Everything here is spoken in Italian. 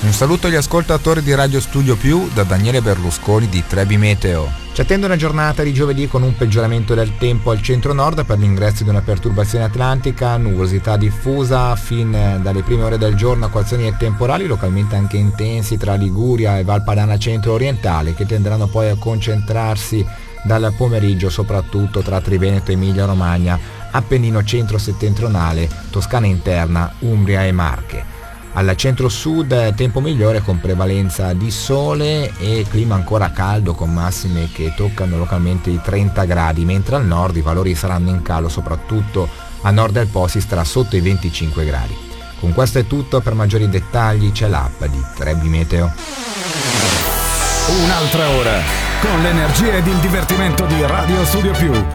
Un saluto agli ascoltatori di Radio Studio Più da Daniele Berlusconi di Trebi Meteo. Ci attende una giornata di giovedì con un peggioramento del tempo al centro-nord per l'ingresso di una perturbazione atlantica, nuvolosità diffusa fin dalle prime ore del giorno, acquazzoni e temporali localmente anche intensi tra Liguria e Valpadana centro-orientale, che tenderanno poi a concentrarsi dal pomeriggio soprattutto tra Triveneto, Emilia-Romagna, Appennino centro-settentrionale, Toscana interna, Umbria e Marche. Al centro-sud tempo migliore con prevalenza di sole e clima ancora caldo con massime che toccano localmente i 30 gradi, mentre al nord i valori saranno in calo, soprattutto a nord del Po si starà sotto i 25 gradi. Con questo è tutto, per maggiori dettagli c'è l'app di Trebi Meteo. Un'altra ora con l'energia ed il divertimento di Radio Studio Più.